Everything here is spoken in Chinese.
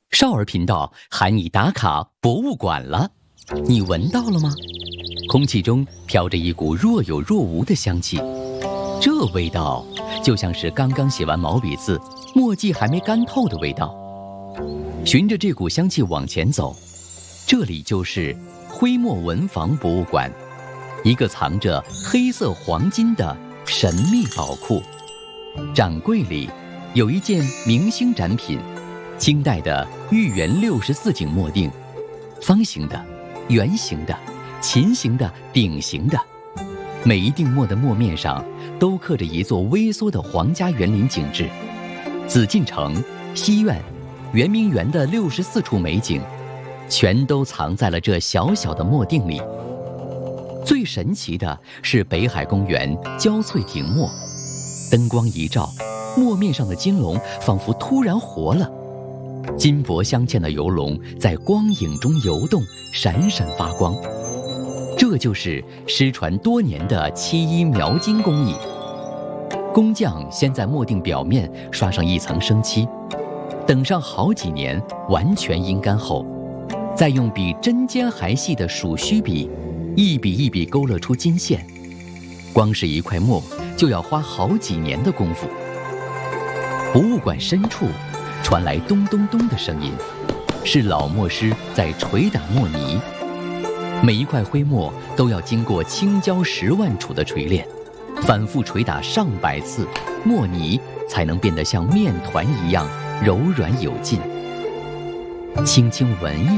少儿频道喊你打卡博物馆了，你闻到了吗？空气中飘着一股若有若无的香气，这味道就像是刚刚写完毛笔字，墨迹还没干透的味道。循着这股香气往前走，这里就是徽墨文房博物馆，一个藏着黑色黄金的神秘宝库。展柜里有一件明星展品，清代的豫园64景墨定，方形的、圆形的、琴形的、鼎形的，每一定墨的墨面上都刻着一座微缩的皇家园林景致。紫禁城、西苑、圆明园的64处美景，全都藏在了这小小的墨定里。最神奇的是北海公园焦翠亭墨，灯光一照，墨面上的金龙仿佛突然活了，金箔镶嵌的游龙在光影中游动，闪闪发光。这就是失传多年的漆描金工艺。工匠先在墨定表面刷上一层生漆，等上好几年完全阴干后，再用比针尖还细的鼠须笔一笔一笔勾勒出金线，光是一块墨就要花好几年的功夫。博物馆深处传来咚咚咚的声音，是老墨师在捶打墨泥。每一块徽墨都要经过青椒10万杵的锤炼，反复捶打上百次，墨泥才能变得像面团一样柔软有劲。轻轻闻一